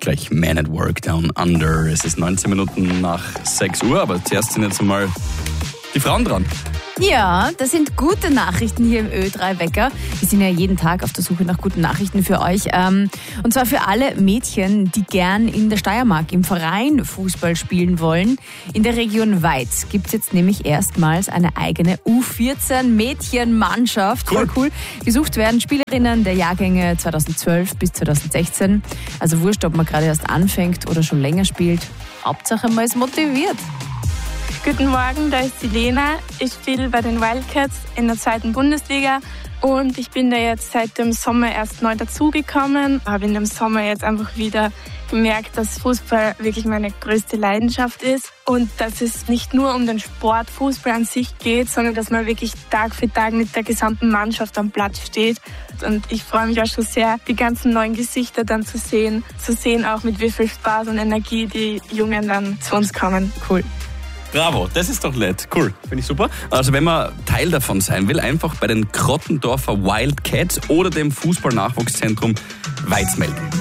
gleich Man at Work Down Under. Es ist 19 Minuten nach 6 Uhr, aber zuerst sind jetzt einmal die Frauen dran. Ja, das sind gute Nachrichten hier im Ö3-Wecker. Wir sind ja jeden Tag auf der Suche nach guten Nachrichten für euch. Und zwar für alle Mädchen, die gern in der Steiermark im Verein Fußball spielen wollen. In der Region Weiz gibt es jetzt nämlich erstmals eine eigene U14-Mädchenmannschaft. Voll cool. Gesucht werden Spielerinnen der Jahrgänge 2012 bis 2016. Also wurscht, ob man gerade erst anfängt oder schon länger spielt. Hauptsache man ist motiviert. Guten Morgen, da ist die Lena. Ich spiele bei den Wildcats in der 2. Bundesliga und ich bin da jetzt seit dem Sommer erst neu dazugekommen. Habe in dem Sommer jetzt einfach wieder gemerkt, dass Fußball wirklich meine größte Leidenschaft ist und dass es nicht nur um den Sport Fußball an sich geht, sondern dass man wirklich Tag für Tag mit der gesamten Mannschaft am Platz steht. Und ich freue mich auch schon sehr, die ganzen neuen Gesichter dann zu sehen auch mit wie viel Spaß und Energie die Jungen dann zu uns kommen. Cool. Bravo, das ist doch nett. Cool, finde ich super. Also wenn man Teil davon sein will, einfach bei den Krottendorfer Wildcats oder dem Fußball-Nachwuchszentrum Weiz melden.